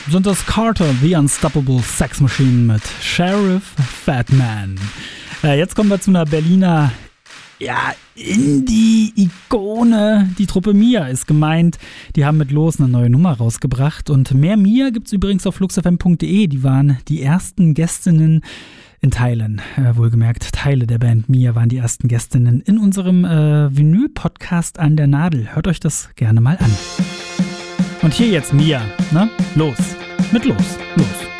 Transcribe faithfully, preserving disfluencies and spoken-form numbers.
sind das Carter, The Unstoppable Sex Machine mit Sheriff Fatman. Äh, jetzt kommen wir zu einer Berliner ja, Indie-Ikone. Die Truppe Mia ist gemeint. Die haben mit Los eine neue Nummer rausgebracht. Und mehr Mia gibt's übrigens auf fluxfm punkt de. Die waren die ersten Gästinnen in Teilen. Äh, wohlgemerkt, Teile der Band Mia waren die ersten Gästinnen in unserem äh, Vinyl-Podcast An der Nadel. Hört euch das gerne mal an. Und hier jetzt Mia, ne? Los. Mit Los. Los.